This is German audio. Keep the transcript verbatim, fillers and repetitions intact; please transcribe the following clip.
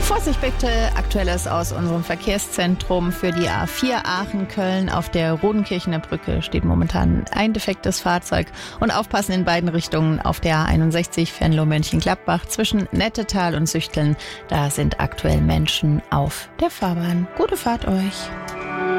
Vorsicht bitte, Aktuelles aus unserem Verkehrszentrum. Für die A vier Aachen-Köln auf der Rodenkirchener Brücke steht momentan ein defektes Fahrzeug. Und aufpassen in beiden Richtungen auf der A einundsechzig Venlo-Mönchengladbach zwischen Nettetal und Süchteln. Da sind aktuell Menschen auf der Fahrbahn. Gute Fahrt euch.